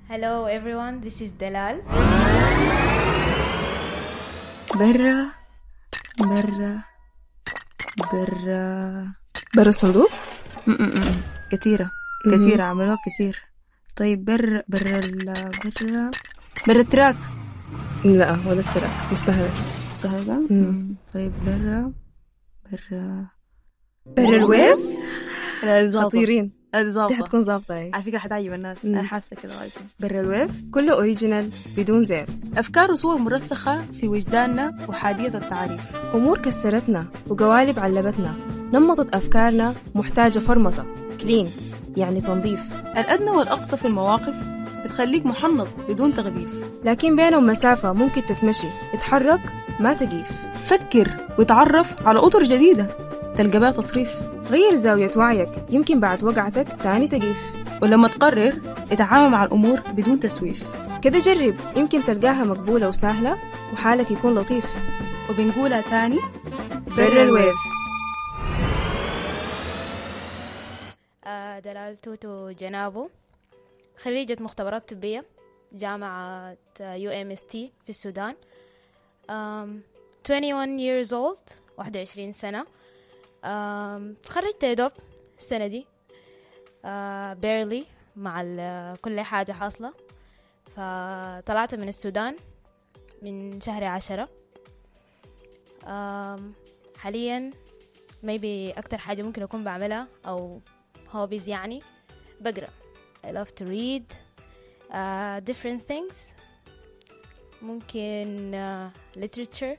Hello everyone, this is Delal. برا الصندوق. كثيرة عملوها كثير. طيب برا التراك. لا ولا التراك مستهلة. طيب برا الويف. خطيرين. دي حتكون ظابطة. على فكرة حتعجب الناس. أنا حاسة كده غالبا. برا الويف كله أوريجينال بدون زيف. أفكار وصور مرسخة في وجداننا وحادية التعريف. أمور كسرتنا وقوالب علبتنا. نمطت أفكارنا محتاجة فرمطة. كلين يعني تنظيف. الأدنى والأقصى في المواقف بتخليك محنط بدون تغليف، لكن بينهم مسافة ممكن تتمشي. اتحرك ما تقيف. فكر وتعرف على أطر جديدة تلقى بها تصريف. غير زاوية وعيك، يمكن بعد وقعتك تاني تقيف. ولما تقرر اتعامل مع الأمور بدون تسويف. كده جرب، يمكن تلقاها مقبولة وسهلة وحالك يكون لطيف. وبنقولها تاني، برا الويف. دلال توتو جنابو، خريجة مختبرات طبية جامعة UMST في السودان. 21 years old، 21 سنة. تخرجت يدوب السنة دي barely مع كل حاجة حاصلة. فطلعت من السودان من شهر 10. حاليا maybe أكتر حاجة ممكن أكون بعملها أو hobbies يعني بقرأ. I love to read different things. ممكن literature.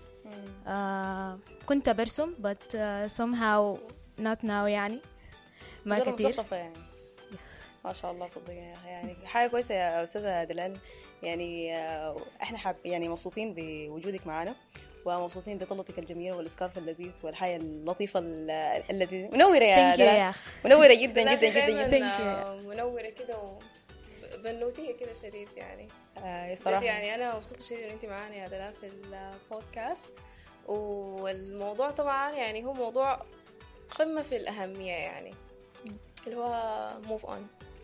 كنت برسم but somehow not now يعني ما كتير. مثقفة يعني ما شاء الله. صدق يعني حاجة كويسة يا أستاذة دلال. يعني احنا يعني مبسوطين بوجودك معنا ومبسوطين بطلتك الجميلة والسكارف اللذيذ والحياة اللطيفة اللذيذة. منورة يا دلال، منورة جدا جدا جدا جدا. منورة كده وبنوتية كده شديد يعني. صراحة يعني أنا مبسوطة شديد إن أنت معانا يا دلال في البودكاست. والموضوع طبعا يعني هو موضوع قمة في الأهمية يعني اللي هو move on.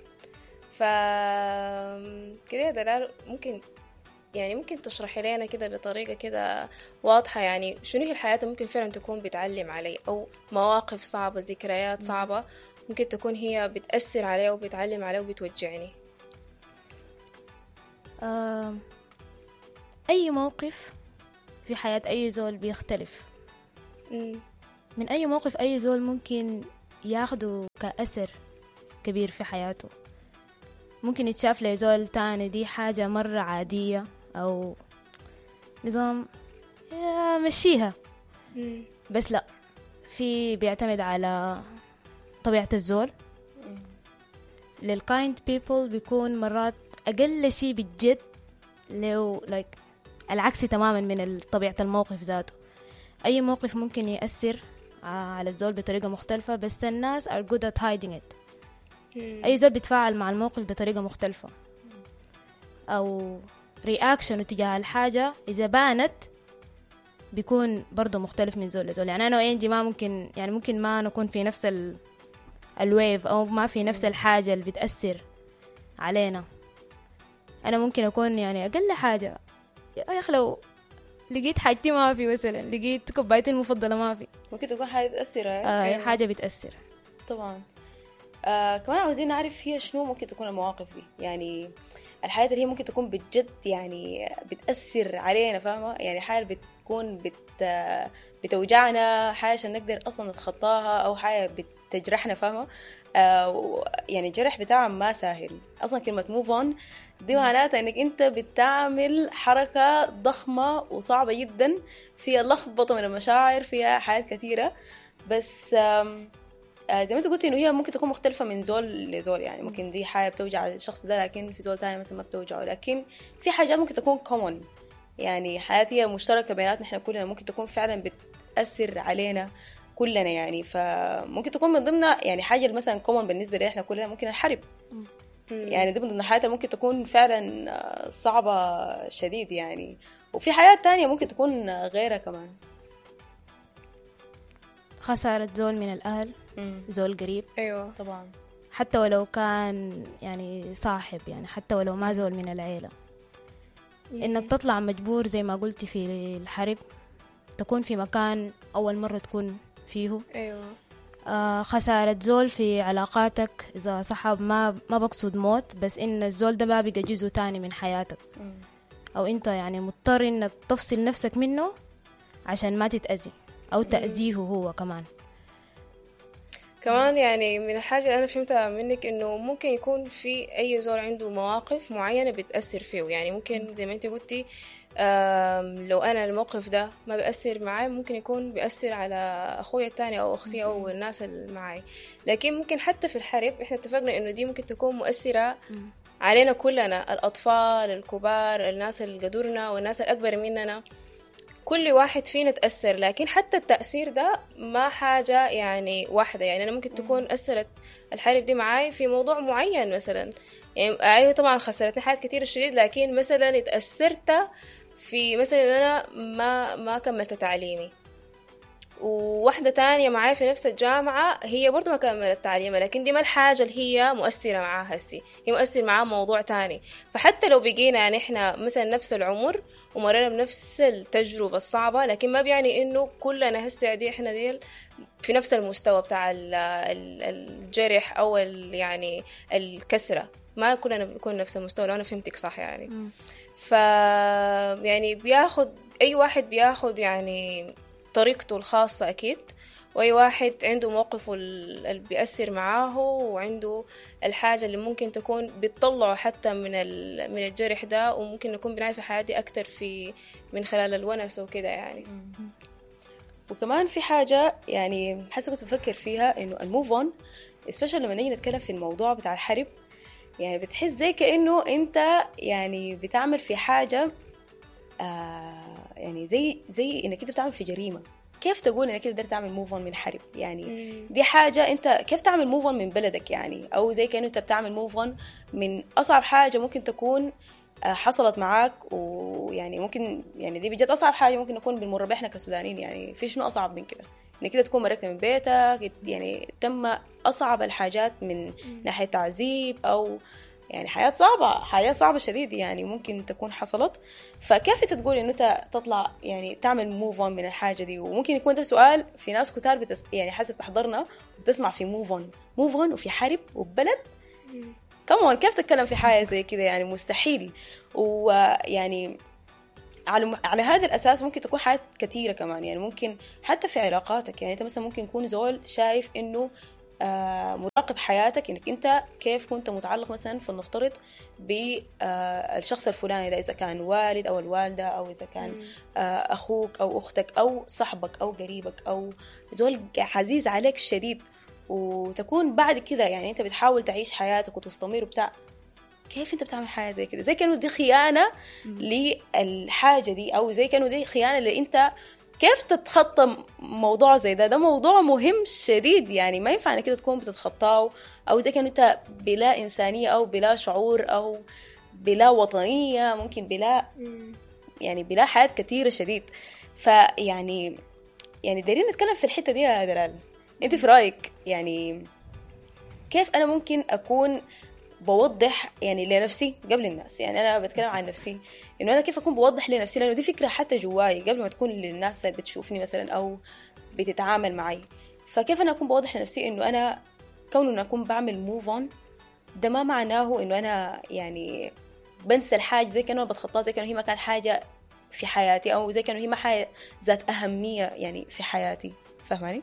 كده يا دلال ممكن تشرحي لنا كده بطريقة كده واضحة يعني شنو هي الحياة ممكن فعلا تكون بتعلم علي، أو مواقف صعبة، ذكريات صعبة ممكن تكون هي بتأثر علي وبتعلم علي وبتوجعني. أي موقف في حياة أي زول بيختلف. من أي موقف أي زول ممكن ياخده كأثر كبير في حياته. ممكن يتشاف لزول تاني دي حاجة مرة عادية أو نظام مشيها، بس لا، في بيعتمد على طبيعة الزول. للكايند بيبل بيكون مرات أقل شيء بالجد لو العكس تماما من طبيعة الموقف ذاته. أي موقف ممكن يأثر على الزول بطريقة مختلفة، بس الناس are good at hiding it. أي زول بيتفاعل مع الموقف بطريقة مختلفة أو رياكشن تجاه الحاجة إذا بانت بيكون برضو مختلف من زول لزول. يعني أنا وإنجي ما ممكن ما نكون في نفس الويف أو ما في نفس الحاجة اللي بتأثر علينا. أنا ممكن أكون يعني أقل حاجة يا أخي لو لقيت حاجتي ما في، مثلا لقيت كوبايتي المفضلة ما في، ممكن تكون حاجة تأثر. حاجة بتأثر طبعا. كمان عاوزين نعرف هي شنو ممكن تكون المواقف دي، يعني الحياة اللي هي ممكن تكون بجد يعني بتأثر علينا، فاهمة؟ يعني حاجة بتكون بتوجعنا، حاجة عشان نقدر أصلا نتخطاها، أو حاجة بتجرحنا، فاهمة؟ يعني الجرح بتاعها ما سهل أصلا. كلمة move on دي معناتها أنك أنت بتعمل حركة ضخمة وصعبة جدا فيها لخبطة من المشاعر، فيها حاجات كثيرة. بس زي ما انت قلتي انه هي ممكن تكون مختلفة من زول لزول. يعني ممكن دي حاجة بتوجع الشخص ده لكن في زول تاني مثلا ما بتوجعه. لكن في حاجات ممكن تكون common، يعني حياتي مشتركة بيناتنا احنا كلنا، ممكن تكون فعلا بتأثر علينا كلنا يعني. فممكن تكون من ضمن يعني حاجة مثلا common بالنسبة لنا احنا كلنا ممكن الحرب. يعني دي من ضمن حياتنا ممكن تكون فعلا صعبة شديد يعني. وفي حياة تانية ممكن تكون غيرها كمان. خسارة زول من الأهل، زول قريب. أيوة طبعا. حتى ولو كان يعني صاحب، يعني حتى ولو ما زول من العيلة. إنك تطلع مجبور زي ما قلتي في الحرب، تكون في مكان أول مرة تكون فيه. أيوة. خسارة زول في علاقاتك إذا صحاب، ما بقصد موت، بس إن الزول ده ما بقى جزء تاني من حياتك، أو أنت يعني مضطر إنك تفصل نفسك منه عشان ما تتأذي أو تأذيه هو كمان. كمان يعني من الحاجة اللي أنا فهمتها منك إنه ممكن يكون في أي زول عنده مواقف معينة بتأثر فيه. يعني ممكن زي ما أنت قلتي لو أنا الموقف ده ما بيأثر معي، ممكن يكون بيأثر على أخويا التاني أو أختي أو الناس اللي معي. لكن ممكن حتى في الحرب إحنا اتفقنا إنه دي ممكن تكون مؤثرة علينا كلنا، الأطفال، الكبار، الناس اللي قدرنا والناس الأكبر مننا، كل واحد فينا تأثر. لكن حتى التأثير ده ما حاجة يعني واحدة. يعني أنا ممكن تكون أثرت الحرب دي معاي في موضوع معين مثلا، يعني أيوة طبعا خسرتني حاجات كتير شديد، لكن مثلا اتأثرت في مثلا أنا ما كملت تعليمي، وواحدة تانية معايا في نفس الجامعة هي برضو ما كملت تعليمها، لكن دي ما الحاجة اللي هي مؤثرة معاها هسي، هي مؤثر معاها موضوع تاني. فحتى لو بقينا نحن مثلا نفس العمر ومرينا بنفس التجربة الصعبة، لكن ما بيعني إنه كلنا هسي عادي إحنا ديل في نفس المستوى بتاع الجرح أو يعني الكسرة، ما كلنا بنكون نفس المستوى. لو أنا فهمتك صح يعني. يعني بياخد أي واحد بياخد يعني طريقته الخاصة أكيد، وأي واحد عنده موقفه اللي بيأثر معاه، وعنده الحاجة اللي ممكن تكون بتطلعه حتى من الجرح ده، وممكن نكون بنعرف حياتي أكتر من خلال الونس وكده يعني. وكمان في حاجة يعني حسب كنت بفكر فيها، إنه الموف اون especially لما نيجي نتكلم في الموضوع بتاع الحرب، يعني بتحس زي كأنه أنت يعني بتعمل في حاجة يعني زي إنك أنت بتعمل في جريمة. كيف تقول انك تقدر تعمل موف اون من حرب؟ يعني دي حاجه انت كيف تعمل موف اون من بلدك يعني، او زي كانه انت بتعمل موف اون من اصعب حاجه ممكن تكون حصلت معاك. ويعني ممكن يعني دي بجد اصعب حاجه ممكن نكون بنمر بها احنا كسودانيين. يعني في شنو اصعب من كده؟ انك كده تكون مرقت من بيتك، يعني تم اصعب الحاجات من ناحيه تعذيب او يعني حياة صعبة شديد يعني ممكن تكون حصلت. فكيف انت تقول انه انت تطلع يعني تعمل موف اون من الحاجة دي؟ وممكن يكون ده سؤال في ناس كتار يعني حسب تحضرنا وبتسمع في موف اون وفي حرب وبلد. كمان كيف تتكلم في حاجة زي كده؟ يعني مستحيل. ويعني على هذا الأساس ممكن تكون حاجات كتيرة كمان. يعني ممكن حتى في علاقاتك، يعني انت مثلا ممكن يكون زول شايف انه مراقب حياتك، انك انت كيف كنت متعلق مثلا فلنفترض بالشخص الفلاني ده، اذا كان والد او الوالده، او اذا كان اخوك او اختك او صاحبك او قريبك او زول عزيز عليك شديد، وتكون بعد كده يعني انت بتحاول تعيش حياتك وتستمر وبتاع. كيف انت بتعمل حاجه زي كده؟ زي كانوا دي خيانه للحاجه دي، او زي كانوا دي خيانه اللي انت كيف تتخطى موضوع زي ده موضوع مهم شديد. يعني ما ينفع انك كده تكون بتتخطاه، او زي كأنه انت بلا انسانيه او بلا شعور او بلا وطنيه، ممكن بلا يعني بلا حياه كثيره شديد. فيعني دايرين نتكلم في الحته دي يا دلال، انت في رايك يعني كيف انا ممكن اكون بوضح يعني لنفسي قبل الناس؟ يعني أنا بتكلم عن نفسي، إنه أنا كيف أكون بوضح لنفسي، لأنه دي فكرة حتى جواي قبل ما تكون للناس اللي بتشوفني مثلا أو بتتعامل معي. فكيف أنا أكون بوضح لنفسي إنه أنا كونه أن أكون بعمل موف اون ده ما معناه إنه أنا يعني بنسى الحاجة، زي كأنه بتخطاها، زي كأنه هي ما كانت حاجة في حياتي، أو زي كأنه هي ما حاجة ذات أهمية يعني في حياتي. فهماني؟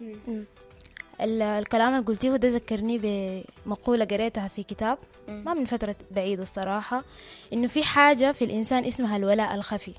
الكلام اللي قلتيه ده ذكرني بمقولة قريتها في كتاب ما من فترة بعيدة الصراحة، إنه في حاجة في الإنسان اسمها الولاء الخفي.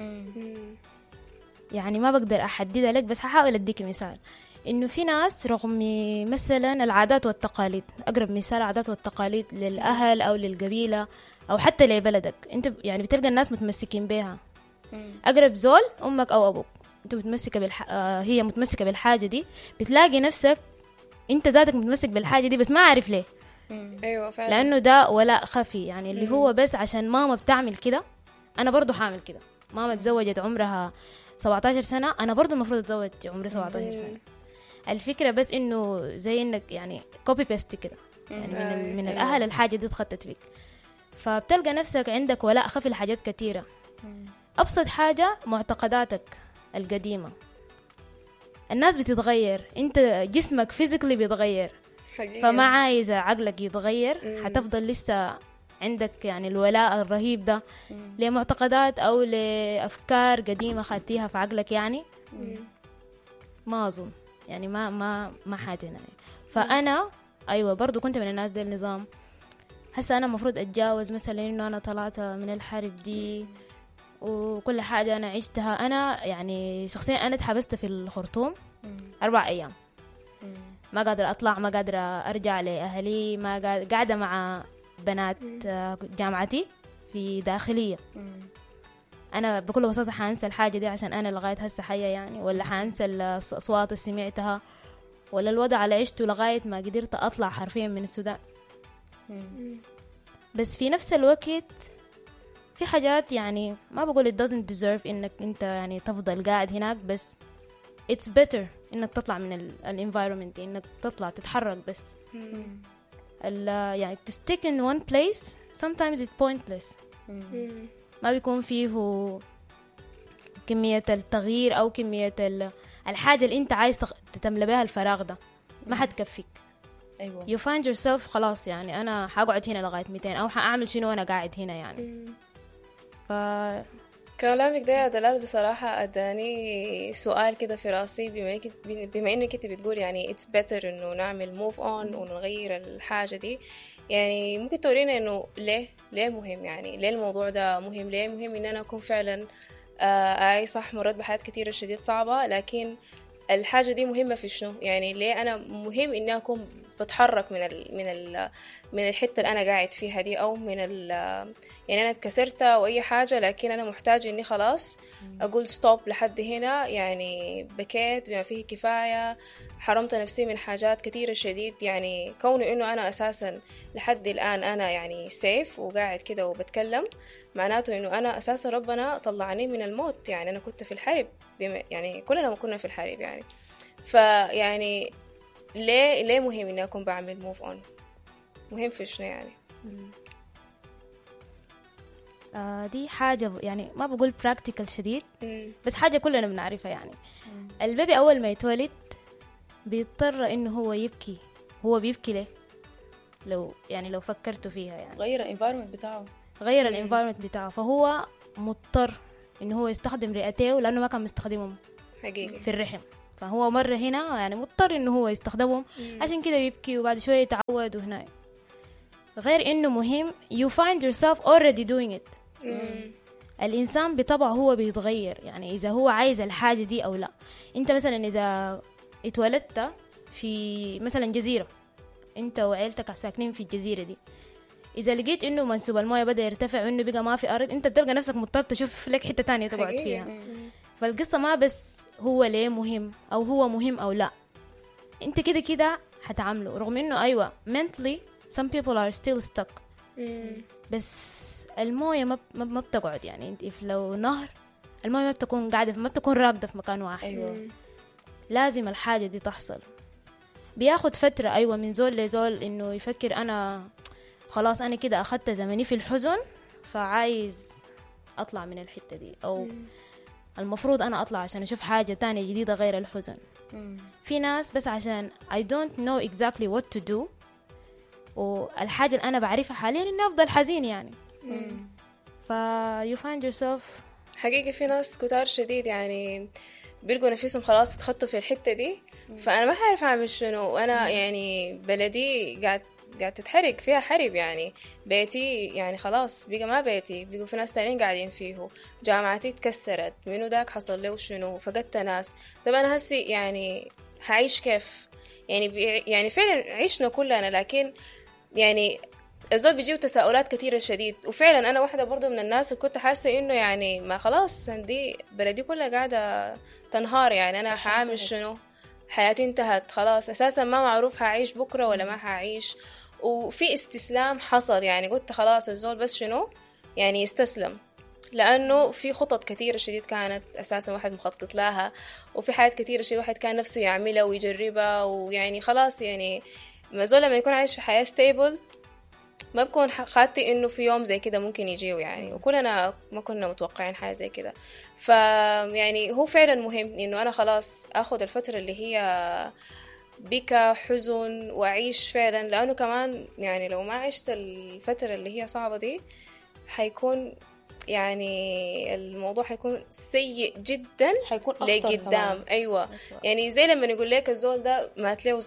يعني ما بقدر أحددها لك، بس هحاول أديك مثال. إنه في ناس رغم مثلا العادات والتقاليد، أقرب مثال العادات والتقاليد للأهل أو للقبيلة أو حتى لبلدك، أنت يعني بتلقى الناس متمسكين بها. أقرب زول أمك أو أبوك، أنت متمسكة هي متمسكة بالحاجة دي، بتلاقي نفسك أنت ذاتك متمسك بالحاجة دي بس ما عارف ليه. أيوة فعلا. لأنه ده ولاء خفي، يعني اللي هو بس عشان ماما بتعمل كده أنا برضو حامل كده. ماما تزوجت عمرها 17 سنة، أنا برضو المفروض أتزوج عمري 17 سنة. الفكرة بس إنه زي إنك يعني كوبي بيست كده، يعني من الأهل الحاجة دي اتخطت فيك، فبتلقى نفسك عندك ولاء خفي لحاجات كتيرة. أبسط حاجة معتقداتك القديمة، الناس بتتغير، انت جسمك فيزيكلي بيتغير حقيقة. فما عايزة عقلك يتغير، حتفضل لسه عندك يعني الولاء الرهيب ده لمعتقدات أو لأفكار قديمة خدتيها في عقلك يعني. ما أظن يعني ما حاجة يعني. فأنا أيوة برضو كنت من الناس دي النظام، هسه أنا مفروض أتجاوز مثلا إنه أنا طلعت من الحرب دي وكل حاجة أنا عشتها. أنا يعني شخصيا أنا اتحبست في الخرطوم 4 أيام، ما قادرة أطلع، ما قادرة أرجع لأهلي، ما قاعدة مع بنات جامعتي في داخلية. أنا بكل بساطة حانسى الحاجة دي عشان أنا لغاية هسه حية يعني، ولا حانسى الأصوات اللي سمعتها، ولا الوضع اللي عشته لغاية ما قدرت أطلع حرفيا من السودان. بس في نفس الوقت في حاجات يعني ما بقول it doesn't deserve إنك أنت يعني تفضل قاعد هناك، بس it's better إنك تطلع من ال environment، إنك تطلع تتحرك. بس يعني to stick in one place sometimes it's pointless. ما بيكون فيه كمية التغيير أو كمية الحاجة اللي أنت عايز تملى بها الفراغ ده، ما حتكفيك. أيوة. you find yourself خلاص يعني أنا حقعد هنا لغاية 200 أو حأعمل شنو وأنا قاعد هنا يعني. كلامك ده يا دلال بصراحة أداني سؤال كده في راسي، بما إنك أنت بتقول يعني it's better إنه نعمل move on ونغير الحاجة دي، يعني ممكن تورينا إنه ليه مهم، يعني ليه الموضوع ده مهم، ليه مهم إن أنا أكون فعلا أي صح مرات بحياة كتيرة شديد صعبة، لكن الحاجة دي مهمة في شنو؟ يعني ليه أنا مهم إني أكون بتحرك من الحتة اللي أنا قاعد فيها دي، أو يعني أنا اتكسرت أو أي حاجة، لكن أنا محتاج إني خلاص أقول ستوب لحد هنا، يعني بكيت بما فيه كفاية، حرمت نفسي من حاجات كتيرة شديد. يعني كونه إنه أنا أساسا لحد الآن أنا يعني سيف وقاعد كده وبتكلم، معناته إنه أنا أساسا ربنا طلعني من الموت. يعني أنا كنت في الحرب، يعني كلنا ما كنا في الحرب يعني. فيعني ليه مهم إني أكون بعمل موف أون؟ مهم في شنو يعني؟ دي حاجة يعني ما بقول براكتيكال شديد، بس حاجة كلنا بنعرفها يعني. البيبي أول ما يتولد بيضطر إنه هو يبكي. هو بيبكي ليه؟ لو فكرتوا فيها يعني غير الانفايرمنت بتاعه، غير الانفايرمنت بتاعه، فهو مضطر إنه هو يستخدم رئتيه لأنه ما كان مستخدمهم حقيقي في الرحم، فهو مرة هنا يعني مضطر إنه هو يستخدمهم، عشان كده يبكي وبعد شوية يتعود. وهنا غير إنه مهم you find yourself already doing it. الإنسان بطبعه هو بيتغير، يعني إذا هو عايز الحاجة دي أو لا. أنت مثلا إذا اتولدت في مثلا جزيرة، أنت وعيلتك ساكنين في الجزيرة دي، إذا لقيت إنه منسوب المويه بدأ يرتفع وإنه بقى ما في أرض، أنت بتلقى نفسك مضطر تشوف لك حتة تانية تقعد فيها. فالقصة ما بس هو ليه مهم أو هو مهم أو لا، أنت كده كده حتعامله. رغم إنه أيوة mentally some people are still stuck، بس المويه ما بتقعد يعني. انت لو نهر المويه ما بتكون قاعدة، ما بتكون راكدة في مكان واحد. أيوة. لازم الحاجة دي تحصل. بياخد فترة أيوة من زول لزول إنه يفكر أنا خلاص أنا كده أخدت زمني في الحزن، فعايز أطلع من الحتة دي، أو المفروض أنا أطلع عشان أشوف حاجة تانية جديدة غير الحزن. في ناس بس عشان I don't know exactly what to do، والحاجة اللي أنا بعرفها حاليا إني أفضل حزين يعني. you find yourself. حقيقي في ناس كتار شديد يعني بيلقوا نفسهم خلاص اتخطوا في الحتة دي، فأنا ما عارف أعمل شنو. وأنا يعني بلدي قاعد تتحرق فيها حرب، يعني بيتي يعني خلاص بقى ما بيتي، بقوا في ناس تانيين قاعدين فيه، جامعتي اتكسرت، منو داك حصل له شنو، فقدت ناس. طب أنا هسي يعني هعيش كيف؟ يعني فعلا عشنا كلنا، لكن يعني الزول بيجيو تساؤلات كثيرة شديد. وفعلا أنا واحدة برضو من الناس وكنت حاسة إنه يعني ما خلاص عندي بلدي كلها قاعدة تنهار، يعني أنا حعمل شنو؟ حياتي انتهت خلاص، أساسا ما معروف هعيش بكرة ولا ما هعيش. وفي استسلام حصل، يعني قلت خلاص الزول بس شنو يعني يستسلم، لأنه في خطط كثيرة شديد كانت أساسا واحد مخطط لها، وفي حاجات كثيرة شديد واحد كان نفسه يعملها ويجربها، ويعني خلاص يعني ما زول لما يكون عايش في حياة ستيبل ما بكون خاطي انه في يوم زي كده ممكن يجيه يعني، وكلنا ما كنا متوقعين حاجة زي كده. يعني هو فعلا مهم انه انا خلاص اخد الفترة اللي هي بكى حزن واعيش فعلا، لانه كمان يعني لو ما عشت الفترة اللي هي صعبة دي حيكون يعني الموضوع حيكون سيء جدا، حيكون أخطر لقدام. كمان. ايوه يعني زي لما نقول لك الزول ده مات له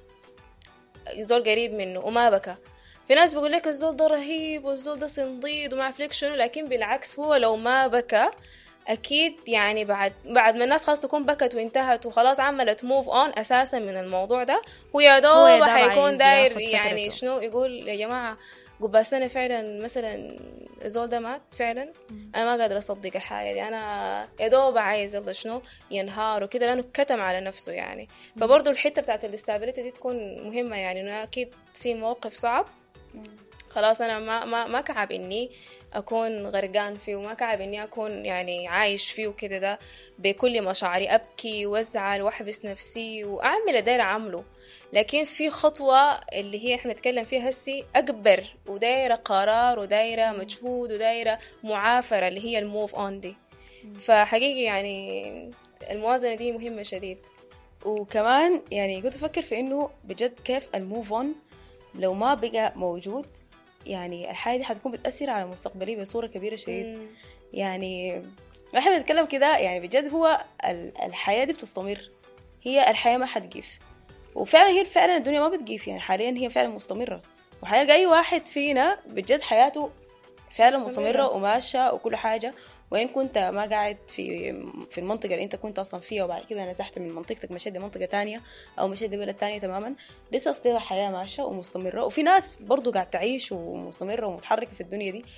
زول قريب منه وما بكى، في ناس بيقول لك الزول ده رهيب والزول ده صنديد وما عارف ليك شنو، لكن بالعكس هو لو ما بكى اكيد يعني بعد ما الناس خلاص تكون بكت وانتهت وخلاص عملت موف اون اساسا من الموضوع ده، هو يا دوب حيكون داير يعني شنو يقول يا جماعه قبل سنة فعلا مثلا الزول ده مات فعلا، انا ما قادر اصدق الحاجه دي، انا يا دوب عايز يلا شنو ينهار وكده لانه كتم على نفسه يعني. فبرضه الحته بتاعت الاستابيليتي دي تكون مهمه، يعني انه اكيد في موقف صعب خلاص انا ما كعب اني اكون غرقان فيه، وما كعب اني اكون يعني عايش فيه وكده ده بكل مشاعري، ابكي وازعل واحبس نفسي واعمل اللي دايره اعمله. لكن في خطوه اللي هي احنا نتكلم فيها هسي اكبر ودايره قرار ودايره مجهود ودايره معافره اللي هي الموف اون دي. فحقيقي يعني الموازنه دي مهمه شديد. وكمان يعني كنت افكر في انه بجد كيف الموف اون لو ما بقى موجود، يعني الحياة دي حتكون بتأثر على مستقبلي بصورة كبيرة شديد. يعني احنا بنتكلم كده يعني بجد هو الحياة دي بتستمر، هي الحياة ما حتقيف، وفعلا هي فعلا الدنيا ما بتقيف، يعني حاليا هي فعلا مستمرة، وحيلقى أي واحد فينا بجد حياته فعلا مستمرة وماشية وكل حاجة. وين كنت ما قاعد في المنطقة اللي انت كنت اصلا فيها وبعد كده نزحت من منطقتك مشيت لمنطقة تانية او مشيت لبلد تانية تماما، لسه ستيل الحياة ماشية ومستمرة، وفي ناس برضو قاعد تعيش ومستمرة ومتحركة في الدنيا دي.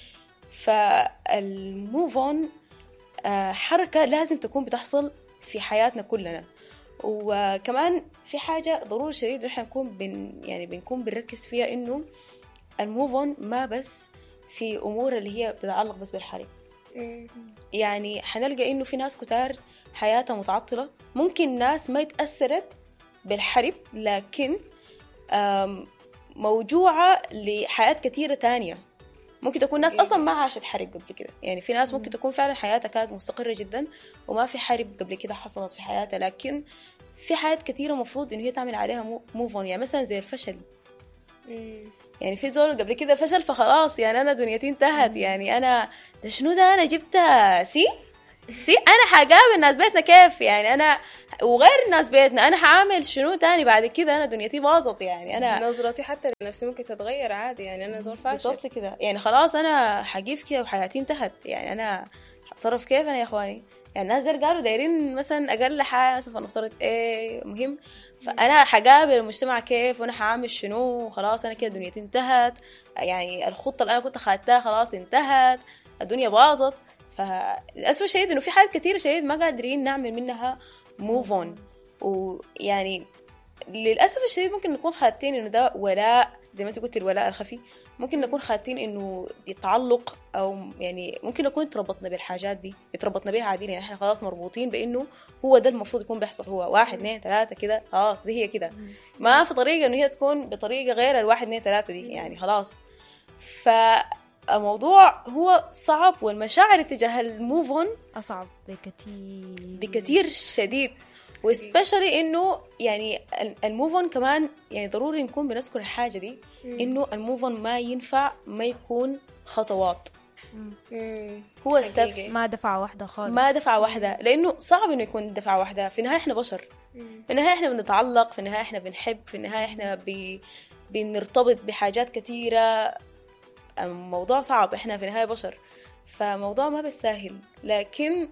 فالموف اون حركة لازم تكون بتحصل في حياتنا كلنا. وكمان في حاجة ضروري شديد نحن نكون بنكون بنركز فيها، انه الموف اون ما بس في امور اللي هي بتتعلق بس بالحرب. يعني حنلقى انه في ناس كتار حياتها متعطلة، ممكن ناس ما يتأثرت بالحرب لكن موجوعة لحياة كثيرة تانية. ممكن تكون ناس اصلا ما عاشت حرب قبل كده، يعني في ناس ممكن تكون فعلا حياتها كانت مستقرة جدا وما في حرب قبل كده حصلت في حياتها، لكن في حياة كثيرة مفروض انه هي تعمل عليها موف اون. يعني مثلا زي الفشل، يعني في زول قبل كده فشل فخلاص يعني انا دنيتي انتهت، يعني انا ده شنو ده انا جبتها سي انا حقابل ناس بيتنا كيف، يعني انا وغير ناس بيتنا انا حعمل شنو تاني بعد كده، انا دنيتي باظت، يعني انا نظرتي حتى لنفسي ممكن تتغير عادي، يعني انا زول فاشل بالضبط كده، يعني خلاص انا حقيف كده وحياتي انتهت، يعني انا حتصرف كيف انا يا اخواني. يعني الناس دول قالوا دايرين مثلا اقل حاجه مثلا فنفترض ايه مهم، فانا حقابل المجتمع كيف وانا حعمل شنو، خلاص انا كده دنيتي انتهت، يعني الخطه اللي انا كنت خدتها خلاص انتهت، الدنيا باظت. فللاسف الشديد انه في حاجات كثيره شديد ما قادرين نعمل منها موف اون. ويعني للاسف الشديد ممكن نكون خادتين انه ده ولاء، زي ما انت قلت الولاء الخفي، ممكن نكون خادتين انه يتعلق، او يعني ممكن نكون تربطنا بالحاجات دي، اتربطنا بيها عادي، يعني احنا خلاص مربوطين بانه هو ده المفروض يكون بيحصل، هو 1 2 3 كده خلاص دي هي كده، ما في طريقه انه هي تكون بطريقه غير 1 2 3 دي، يعني خلاص. فالموضوع هو صعب، والمشاعر تجاه الموف اون أصعب بكثير شديد، وسبيشالي انه يعني الموف اون كمان يعني ضروري نكون بنذكر الحاجه دي، انه الموف اون ما ينفع ما يكون خطوات، هو ستيبس، ما دفعة واحدة خالص، ما دفعة واحدة، لانه صعب انه يكون دفعة واحدة. في النهايه احنا بشر، في النهايه احنا بنتعلق، في النهايه احنا بنحب، في النهايه احنا بنرتبط بحاجات كثيره. موضوع صعب، احنا في النهايه بشر، فموضوع ما بالساهل. لكن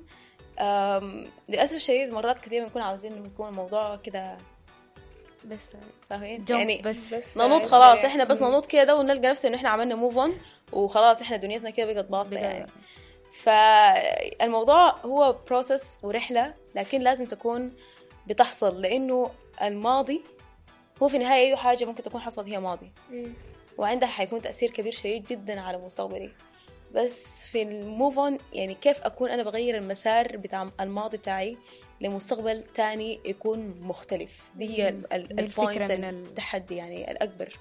للأسف الشديد مرات كثير بنكون عاوزين إنه يكون الموضوع كده بس فاهمين، يعني بس ننوض خلاص، احنا بس ننوض كده ونلقى نفسنا إن احنا عملنا موف اون وخلاص احنا دنيتنا كده بقت باصة يعني. فالموضوع هو بروسس ورحلة، لكن لازم تكون بتحصل، لأنه الماضي هو في النهاية أي حاجة ممكن تكون حصلت هي ماضي، وعندها حيكون تأثير كبير شديد جدا على مستقبلي. بس في الموف اون يعني كيف اكون انا بغير المسار بتاع الماضي بتاعي لمستقبل تاني يكون مختلف. دي هي البوينت التحدي يعني الأكبر.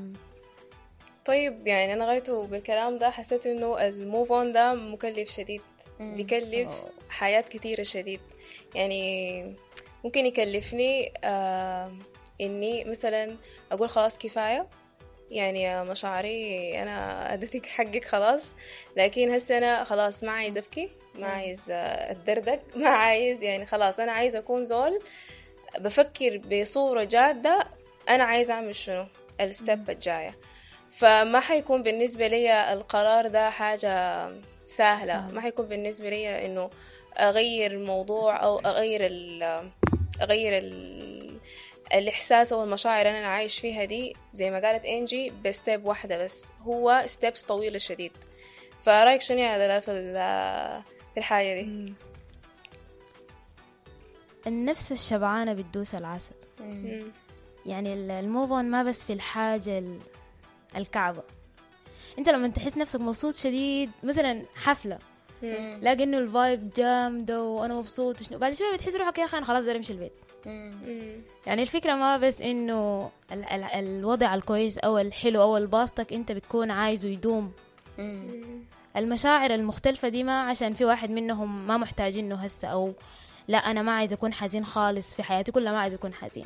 طيب يعني أنا غايته بالكلام ده حسيت إنه الموف أون ده مكلف شديد، بيكلف حياة كثيرة شديد. يعني ممكن يكلفني إني مثلا أقول خلاص كفاية، يعني مشاعري أنا أديتك حقك خلاص، لكن هسه أنا خلاص ما عايز أبكي، ما عايز أتدردق، ما عايز، يعني خلاص أنا عايز أكون زول بفكر بصورة جادة أنا عايز أعمل شنو الستيب الجاية. فما حيكون بالنسبة لي القرار ده حاجة سهلة، ما حيكون بالنسبة لي إنه أغير الموضوع أو أغير الإحساس أو المشاعر أنا عايش فيها دي زي ما قالت إنجي بستيب واحدة بس، هو ستيبس طويلة شديد. فرأيك شنو هذا في الحاجة دي؟ النفس الشبعانة بتدوس العسل. يعني الموفون ما بس في الحاجة الكعبة. انت لما تحس نفسك مبسوط شديد مثلا حفلة، لاقي انه الفايب جامدة وانا مبسوط شنو، بعد شوية بتحس روحك يا اخي انا خلاص داير امشي البيت. يعني الفكرة ما بس انه الوضع الكويس او الحلو او الباسطك انت بتكون عايزه يدوم. المشاعر المختلفة دي ما عشان في واحد منهم ما محتاج انه هسه، او لا انا ما عايز اكون حزين خالص في حياتي كلها، ما عايز اكون حزين.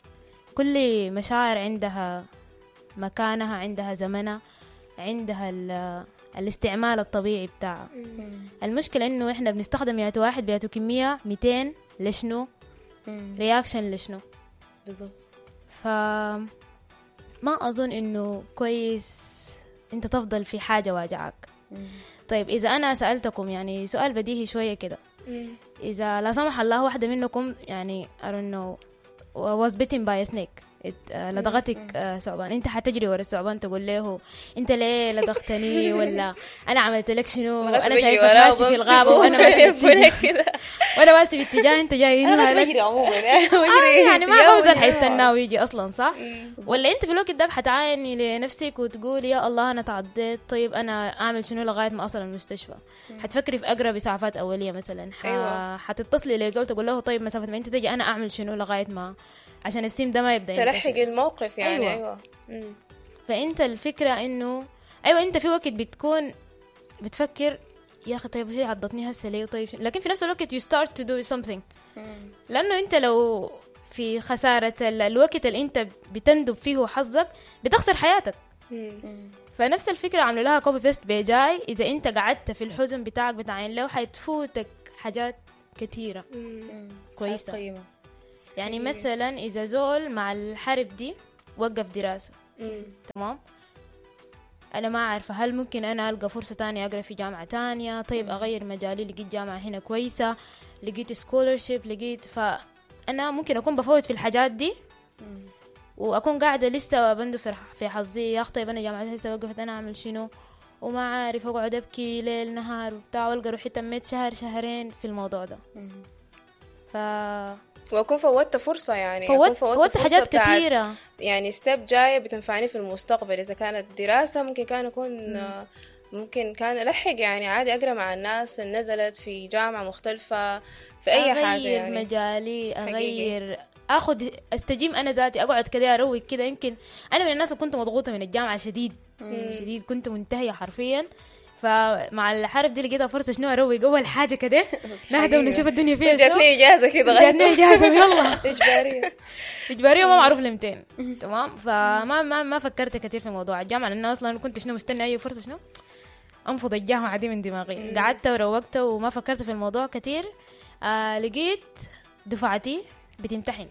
كل مشاعر عندها مكانها، عندها زمنها، عندها الاستعمال الطبيعي بتاعها. المشكلة انه احنا بنستخدم ياتو واحد بياتو كمية 200 لشنو رياكشن لشنو بالضبط. فما اظن انه كويس انت تفضل في حاجة واجعك. طيب اذا انا سألتكم يعني سؤال بديهي شوية كده، اذا لا سمح الله واحدة منكم يعني I don't know was bitten by a snake، لدغتك ثعبان، انت حتجري ورا الثعبان تقول له انت ليه لدغتني ولا انا عملت لك شنو، انا شايفك ماشي في الغابه وانا ماشي كده وانا ماشي باتجاه انت جاي هنا، انا بجري عموما يعني ما بوزن حيستناه ويجي اصلا صح. ولا انت في الوقت ده حتعايني لنفسك وتقول يا الله انا تعضيت، طيب انا اعمل شنو لغايه ما اصل المستشفى؟ حتفكري في اقرب اسعافات اوليه مثلا، حتتصلي لزول تقول له طيب مسافه ما انت تجي انا اعمل شنو لغايه ما عشان السيم ده ما يبدأ تلحق الموقف يعني. أيوة. فأنت الفكرة إنه أيوة أنت في وقت بتكون بتفكر يا أخي طيب هي عضتني هسه ليه، طيب لكن في نفس الوقت you start to do something. لأنه أنت لو في خسارة الوقت اللي أنت بتندب فيه حظك بتخسر حياتك. فنفس الفكرة عملوا لها كوبي بيست بيجاي، إذا أنت قعدت في الحزن بتاعك بتاعين له حيتفوتك حاجات كتيرة كويسة. يعني مثلا إذا زول مع الحرب دي وقف دراسة تمام، أنا ما عارفة هل ممكن أنا ألقى فرصة تانية أقرأ في جامعة تانية، طيب أغير مجالي، لقيت جامعة هنا كويسة، لقيت سكولرشيب، لقيت، فأنا ممكن أكون بفوت في الحاجات دي وأكون قاعدة لسه بندفر في حظي يا أخي طيب أنا جامعتي هسه وقفت أنا أعمل شنو، وما عارف أقعد أبكي ليل نهار وبتاع، والقى روحي تميت شهر شهرين في الموضوع ده. وأكون فوتت فرصة، يعني فوتت حاجات كثيرة، يعني ستيب جاية بتنفعني في المستقبل. إذا كانت دراسة ممكن كان ألحق يعني عادي أقرأ مع الناس نزلت في جامعة مختلفة في أي حاجة، يعني أغير مجالي، أغير أخذ أستجيم أنا ذاتي، أقعد كده أروق كده. يمكن أنا من الناس اللي كنت مضغوطة من الجامعة شديد شديد، كنت منتهية حرفيا. فمع الحرب دي لقيتها فرصة شنو أروق أول حاجة كده نهدى ونشوف الدنيا فيها شنو. جاتني إجازة كده، جاتني إجازة يلا إجبارية ما معروف لمتين تمام. فما فكرت كتير في موضوع الجامعة، لأنه أصلا كنت شنو مستني أي فرصة شنو أنفض الجامعة دي من دماغي. قعدت وروقت وما فكرت في الموضوع كتير. لقيت دفعتي بتمتحن،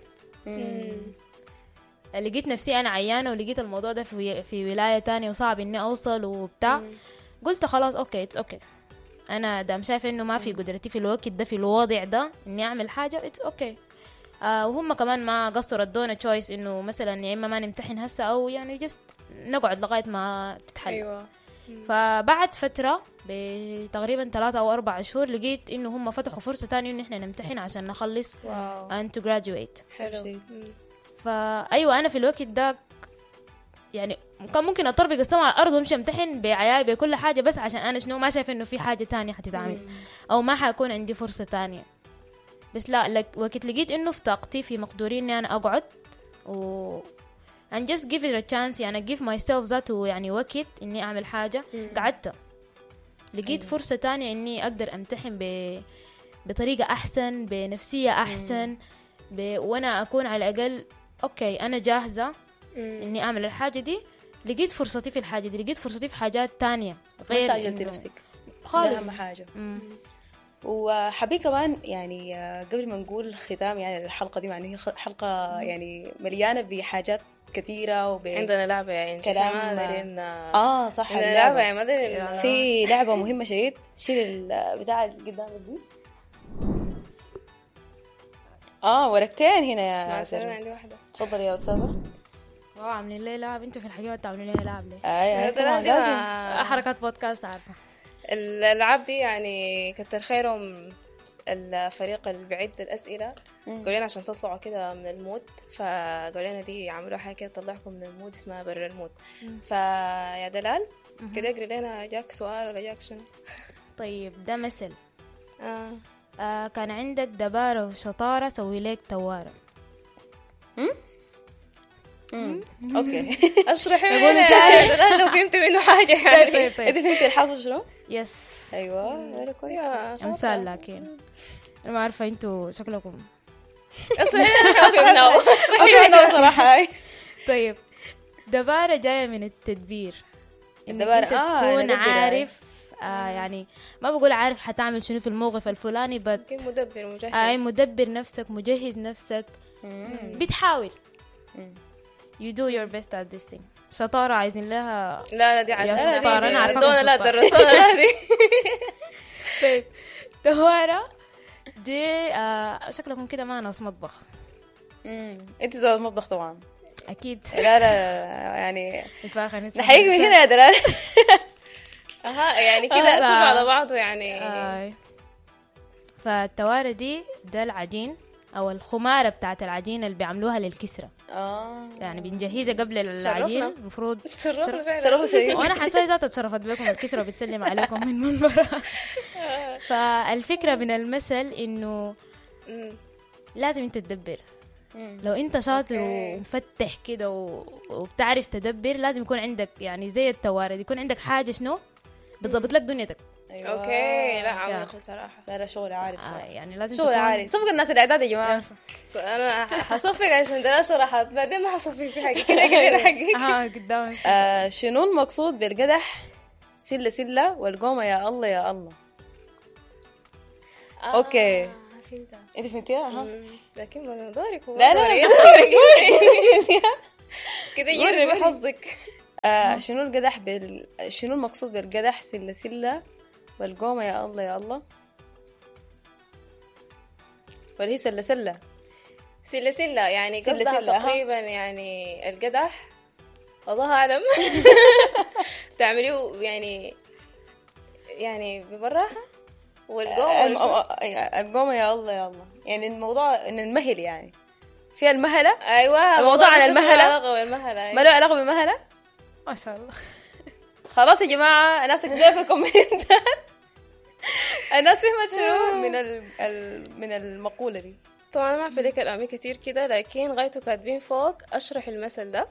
لقيت نفسي أنا عيانة، ولقيت الموضوع ده في ولاية تانية وصعب إني أوصل وبتاع. قلت خلاص اوكي اوكي، انا دام شايفه انه ما في قدرتي في الوقت ده في الوضع ده اني اعمل حاجه اتس اوكي. وهم كمان ما قصروا ادونا تشويس انه مثلا يا اما ما نمتحن هسه او يعني جست نقعد لغايه ما تتحل. أيوة. فبعد فتره بتقريبا 3 أو 4 شهور لقيت انه هم فتحوا فرصه تانية انه احنا نمتحن عشان نخلص and to graduate. حلو. فايوه انا في الوقت ده يعني كان ممكن اطربق السما على الارض وامشي امتحن بعياي بكل حاجه، بس عشان انا شنو ما شايف انه في حاجه تانية حتتعمل او ما حيكون عندي فرصه تانية. بس لا وقت لقيت انه في طاقتي في مقدوري اني انا اقعد و and just give it a chance يعني give myself ذاته يعني وقت اني اعمل حاجة. قعدت لقيت فرصة تانية اني اقدر امتحن بطريقة احسن بنفسية احسن وانا اكون على الاقل اوكي انا جاهزة اني اعمل الحاجة دي. لقيت فرصتي في الحاجة دي، لقيت فرصتي في حاجات تانية غير استعجلت نفسك خالص. اهم حاجة. وحبي كمان يعني قبل ما نقول ختام يعني الحلقة دي، يعني هي حلقة يعني مليانة بحاجات كثيرة عندنا لعبة يعني كلام صح اللعبة يعني ما ادري في لعبة مهمة شديد. شيل البتاع اللي قدامك دي. ورقتين هنا يا عشان عندي واحدة. تفضل يا أستاذة. عاملين ليه لعب انتوا في الحقيقة تعملوا ليه لعب ليه؟ لازم حركات بودكاست عارفة. الألعاب دي يعني كتر خيرهم الفريق اللي بيعد الأسئلة قالوا لنا عشان تطلعوا كده من المود، فقالوا لنا دي عملوا حاجة كده تطلعكم من المود اسمها برا المود. فيا دلال كده اقري لنا جاك سؤال ولا جاك شنو؟ طيب ده مثل كان عندك دبارة وشطارة سوي لك توارة. اوكي اشرحي لنا لو فهمت منه حاجة يعني. طيب انت فهمتي الحاصل شنو؟ يس ايوه كويس. امثال لكن انا ما عارفة انتوا شكلكم اشرحي لنا صراحة. طيب دبارة جاية من التدبير، الدبارة تكون عارف يعني ما بقول عارف حتعمل شنو في الموقف الفلاني مدبر مجهز. مدبر نفسك مجهز نفسك بتحاول you do your best at this thing. شطارة عايزين لها لا دي عارفة شطارة أنا عارفة دونا لا درسونا هذه. طيب توارة دي شكلكم كده ما ناس مطبخ. انت زول المطبخ طبعا أكيد. لا يعني نحييك من هنا يا دلال. يعني كده كله على بعضه يعني. فالتوارة دي ده العجين أو الخمارة بتاعت العجين اللي بيعملوها للكسرة. يعني بنجهزها قبل العجين المفروض. تشرفنا شديد. وانا حاسه ذاتها اتشرفت بكم الكسرة بتسلم عليكم من منبرها. فالفكرة من المثل انه لازم انت تدبر. لو انت شاطر ومفتح كده وبتعرف تدبر لازم يكون عندك يعني زي التوارد يكون عندك حاجة شنو بتضبط لك دنيتك. أيوة. اوكي لا عميق بصراحة. لا شغل عارف صراحة. يعني لازم شغل عارف. صفق الناس الاعداد يا جماعة. انا حصفق عشان ده شرحت بعدين ما حصفق في حاجة كده كده حقيقي. قدامك. شنو المقصود بالقدح سلة والقومة يا الله يا الله؟ اوكي فهمتها. انت فهمتيها؟ لكن ما دورك. لا كده جربي حظك. شنو القدح شنو المقصود بالقدح سلة والقومة يا الله يا الله؟ ولا هي سلة يعني قصدها تقريبا يعني القدح الله أعلم. تعمليه يعني ببراحة. القومة يا الله يا الله يعني الموضوع إن المهل يعني فيها المهلة. أيوة الموضوع عن المهلة ما له علاقة بالمهلة. ما شاء الله. خلاص يا جماعة الناس كده في الكومنتات الناس فهمت شنو من المقولة دي. طبعا ما في لك الأمي كتير كده لكن غايته كاتبين فوق أشرح المثل ده.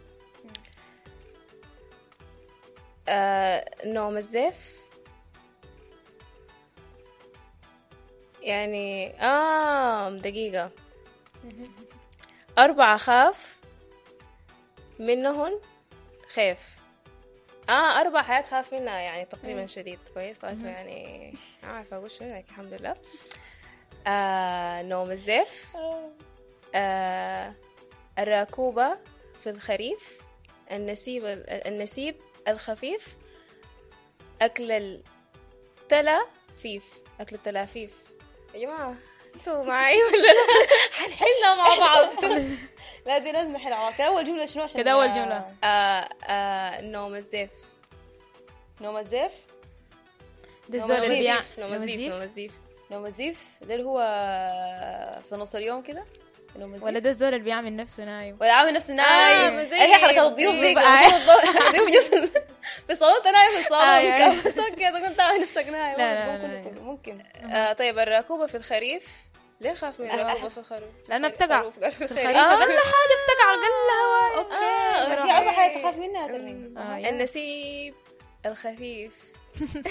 نوم الزيف يعني دقيقة 4 خاف منهن خيف 4 حياة خاف منها يعني تقريبا شديد كويس غايته يعني عارفة أقول شنو لكن الحمد لله. نوم الزيف الراكوبة في الخريف النسيب الخفيف أكل التلافيف. يا جماعة انتوا معي ولا لا؟ حنحلها مع بعض. لا دي لازم نحلها مع بعض. أول جملة شنو عشان كده أول جملة نوم الزيف ده الزول اللي بيعمل نوم الزيف ده اللي هو في نص اليوم كده ولا ده الزول اللي بيعمل نفسه نايم ولا عامل نفسه نايم. هي حركة الضيوف دي ضيوف بالصالون نايم في الصالون بس كده كنت عامل نفسك نايم. لا. ممكن طيب الراكوبة في الخريف ليه خاف من العقبة في الخروف؟ لأنها بتقع الخروف قال في الخريف. أقل حاجة بتقع أقل هواء. اوكي في 4 حاجات تخاف منها ترى. النسيب الخفيف